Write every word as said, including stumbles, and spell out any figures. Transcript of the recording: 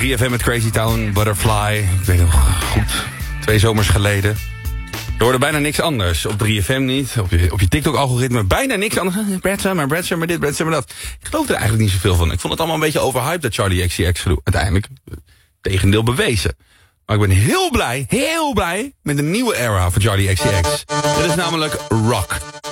drie F M met Crazy Town, Butterfly. Ik weet nog goed, twee zomers geleden. Je hoorde bijna niks anders. Op drie F M niet, op je, op je TikTok-algoritme bijna niks anders. Brad Summer, Brad Summer dit, Brad Summer dat. Ik geloof er eigenlijk niet zoveel van. Ik vond het allemaal een beetje overhyped dat Charlie X C X uiteindelijk. Tegendeel bewezen. Maar ik ben heel blij, heel blij met de nieuwe era van Charlie X C X. Dit is namelijk Rock.